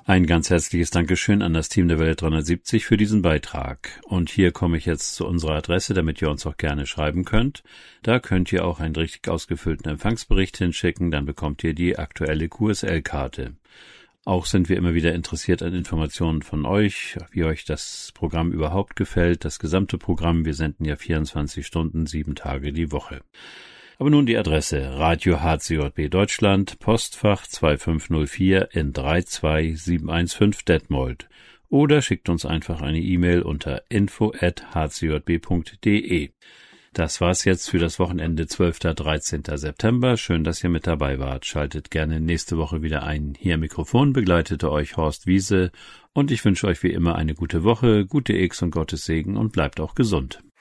Ein ganz herzliches Dankeschön an das Team der Welle 370 für diesen Beitrag. Und hier komme ich jetzt zu unserer Adresse, damit ihr uns auch gerne schreiben könnt. Da könnt ihr auch einen richtig ausgefüllten Empfangsbericht hinschicken, dann bekommt ihr die aktuelle QSL-Karte. Auch sind wir immer wieder interessiert an Informationen von euch, wie euch das Programm überhaupt gefällt, das gesamte Programm. Wir senden ja 24 Stunden, 7 Tage die Woche. Aber nun die Adresse: Radio HCJB Deutschland, Postfach 2504 in 32715 Detmold. Oder schickt uns einfach eine E-Mail unter info@hcjb.de. Das war's jetzt für das Wochenende 12. 13. September. Schön, dass ihr mit dabei wart. Schaltet gerne nächste Woche wieder ein. Hier am Mikrofon begleitete euch Horst Wiese und ich wünsche euch wie immer eine gute Woche, gute X und Gottes Segen und bleibt auch gesund.